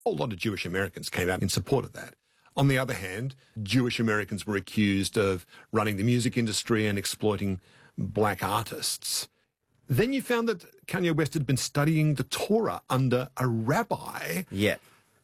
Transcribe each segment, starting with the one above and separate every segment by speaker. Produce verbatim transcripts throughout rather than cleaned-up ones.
Speaker 1: A whole lot of Jewish Americans came out in support of that. On the other hand, Jewish Americans were accused of running the music industry and exploiting black artists. Then you found that Kanye West had been studying the Torah under a rabbi.
Speaker 2: Yeah.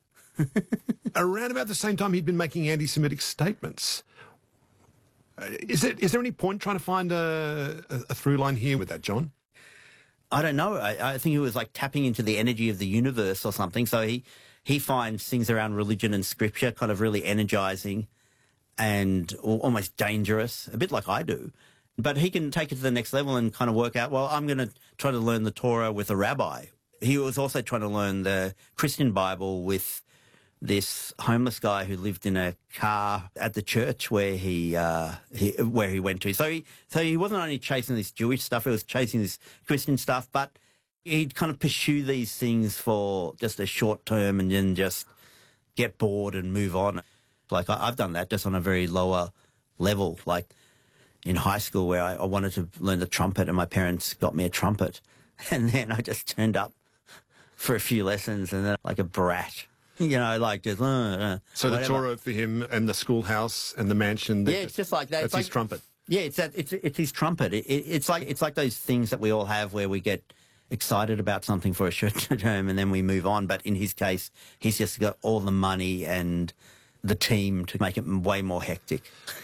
Speaker 1: Around about the same time he'd been making anti-Semitic statements. Uh, is, it, is there any point trying to find a, a, a through line here with that, John?
Speaker 2: I don't know. I, I think he was like tapping into the energy of the universe or something. So he, he finds things around religion and scripture kind of really energizing and almost dangerous, a bit like I do. But he can take it to the next level and kind of work out, well, I'm going to try to learn the Torah with a rabbi. He was also trying to learn the Christian Bible with this homeless guy who lived in a car at the church where he, uh, he where he went to. So he, so he wasn't only chasing this Jewish stuff, he was chasing this Christian stuff, but he'd kind of pursue these things for just a short term and then just get bored and move on. Like I, I've done that just on a very lower level, like in high school where I, I wanted to learn the trumpet and my parents got me a trumpet. And then I just turned up for a few lessons and then like a brat. You know, like just, uh, uh,
Speaker 1: So
Speaker 2: whatever.
Speaker 1: the Torah for him and the schoolhouse and the mansion.
Speaker 2: Yeah, it's just like that.
Speaker 1: That's
Speaker 2: It's like,
Speaker 1: his trumpet.
Speaker 2: Yeah, it's that. It's it's his trumpet. It, it, it's like it's like those things that we all have where we get excited about something for a short term and then we move on. But in his case, he's just got all the money and the team to make it way more hectic.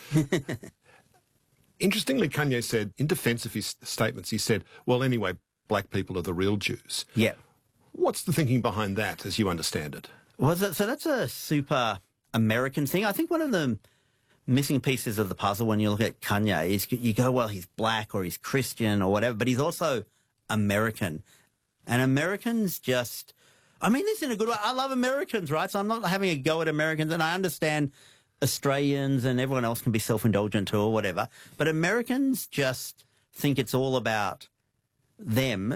Speaker 1: Interestingly, Kanye said, in defense of his statements, he said, well, anyway, black people are the real Jews.
Speaker 2: Yeah.
Speaker 1: What's the thinking behind that, as you understand it?
Speaker 2: Well, so, so that's a super American thing. I think one of the missing pieces of the puzzle when you look at Kanye is you go, well, he's black or he's Christian or whatever, but he's also American. And Americans just, I mean this in a good way. I love Americans, right? So I'm not having a go at Americans, and I understand Australians and everyone else can be self-indulgent too or whatever. But Americans just think it's all about them.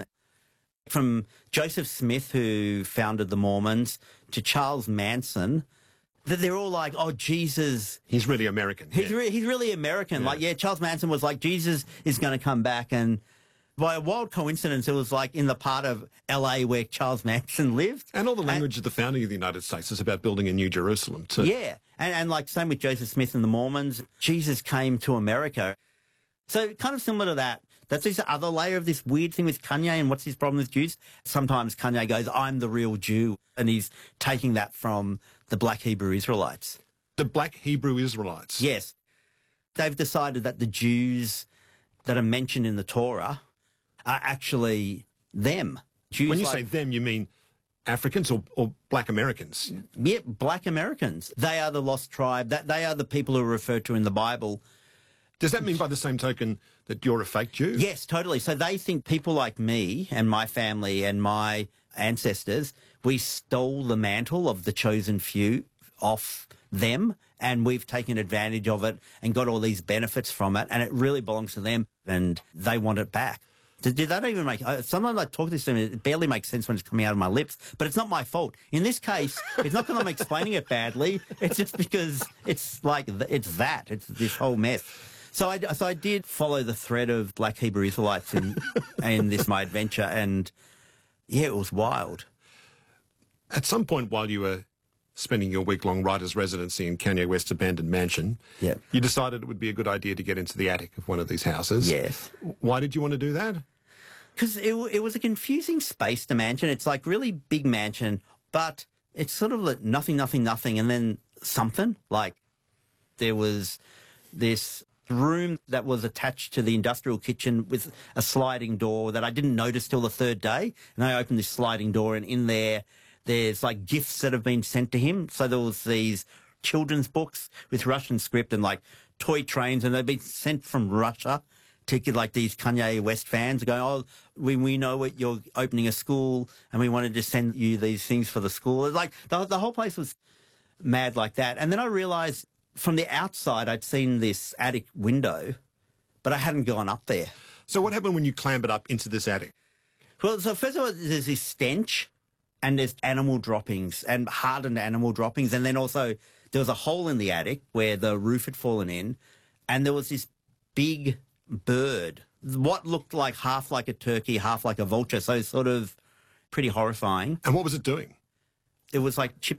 Speaker 2: From Joseph Smith, who founded the Mormons, to Charles Manson, that they're all like, oh, Jesus.
Speaker 1: He's really American.
Speaker 2: He's,
Speaker 1: yeah.
Speaker 2: re- he's really American.
Speaker 1: Yeah.
Speaker 2: Like, yeah, Charles Manson was like, Jesus is going to come back. And by a wild coincidence, it was like in the part of L A where Charles Manson lived.
Speaker 1: And all the language
Speaker 2: and,
Speaker 1: of the founding of the United States is about building a new Jerusalem, too.
Speaker 2: Yeah. And, and like, same with Joseph Smith and the Mormons. Jesus came to America. So kind of similar to that. That's this other layer of this weird thing with Kanye and what's his problem with Jews. Sometimes Kanye goes, I'm the real Jew, and he's taking that from the black Hebrew Israelites.
Speaker 1: The black Hebrew Israelites.
Speaker 2: Yes. They've decided that the Jews that are mentioned in the Torah are actually them. Jews
Speaker 1: When you
Speaker 2: like,
Speaker 1: say them, you mean Africans or, or black Americans?
Speaker 2: yeah, black Americans. They are the lost tribe. That They are the people who are referred to in the Bible.
Speaker 1: Does that mean by the same token that you're a fake Jew?
Speaker 2: Yes, totally. So they think people like me and my family and my ancestors, we stole the mantle of the chosen few off them, and we've taken advantage of it and got all these benefits from it, and it really belongs to them, and they want it back. Did, did that even make... Uh, sometimes I talk to this to them, it barely makes sense when it's coming out of my lips, but it's not my fault. In this case, it's not because I'm explaining it badly. It's just because it's like, it's that. It's this whole mess. So I, so I did follow the thread of black Hebrew Israelites in, in this, my adventure, and yeah, it was wild.
Speaker 1: At some point while you were spending your week-long writer's residency in Kanye West's abandoned mansion,
Speaker 2: yeah.
Speaker 1: you decided it would be a good idea to get into the attic of one of these houses.
Speaker 2: Yes.
Speaker 1: Why did you want to do that?
Speaker 2: Because it, it was a confusing space, the mansion. It's like really big mansion, but it's sort of like nothing, nothing, nothing, and then something. Like there was this room that was attached to the industrial kitchen with a sliding door that I didn't notice till the third day. And I opened this sliding door, and in there, there's like gifts that have been sent to him. So there was these children's books with Russian script and like toy trains, and they've been sent from Russia to get like these Kanye West fans going, oh, we, we know what you're opening a school and we wanted to send you these things for the school. It's like the, the whole place was mad like that. And then I realized from the outside, I'd seen this attic window, but I hadn't gone up there.
Speaker 1: So what happened when you clambered up into this attic?
Speaker 2: Well, so first of all, there's this stench, and there's animal droppings and hardened animal droppings. And then also there was a hole in the attic where the roof had fallen in, and there was this big bird, what looked like half like a turkey, half like a vulture. So sort of pretty horrifying.
Speaker 1: And what was it doing?
Speaker 2: it was like chipping